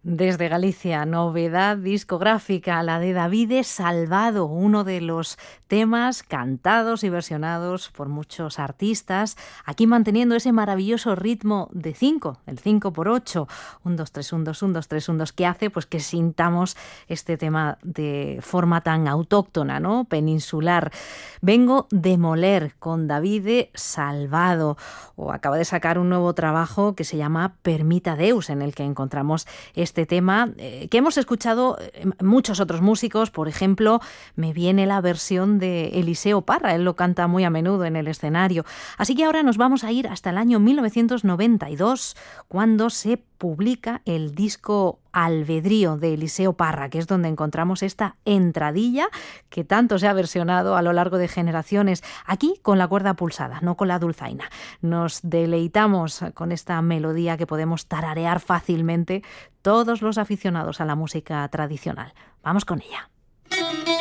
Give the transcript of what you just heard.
Desde Galicia, novedad discográfica, la de Davide Salvado, uno de los temas cantados y versionados por muchos artistas, aquí manteniendo ese maravilloso ritmo de 5, el 5x8, 1, 2, 3, 1, 2, 1, 2, 3, 1, 2, que hace pues que sintamos este tema de forma tan autóctona, ¿no? Peninsular. Vengo de Moler con Davide Salvado, o acaba de sacar un nuevo trabajo que se llama Permita Deus, en el que encontramos este tema que hemos escuchado muchos otros músicos. Por ejemplo, me viene la versión de Eliseo Parra, él lo canta muy a menudo en el escenario. Así que ahora nos vamos a ir hasta el año 1992, cuando se publica el disco Albedrío de Eliseo Parra, que es donde encontramos esta entradilla que tanto se ha versionado a lo largo de generaciones, aquí con la cuerda pulsada, no con la dulzaina. Nos deleitamos con esta melodía que podemos tararear fácilmente todos los aficionados a la música tradicional. Vamos con ella.